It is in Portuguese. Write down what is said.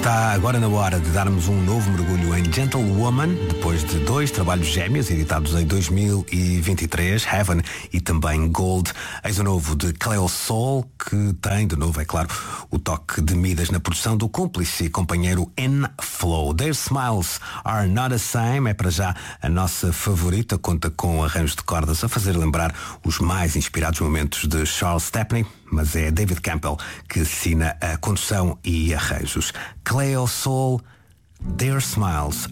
Está agora na hora de darmos um novo mergulho em Gentlewoman, depois de 2 trabalhos gêmeos editados em 2023, Heaven e também Gold. Eis o novo de Cleo Sol, que tem, de novo, é claro, o toque de Midas na produção do cúmplice e companheiro N-Flow. Their Smiles Are Not the Same é para já a nossa favorita, conta com arranjos de cordas a fazer lembrar os mais inspirados momentos de Charles Stepney, mas é David Campbell que assina a condução e arranjos. Cleo Sol, Their Smiles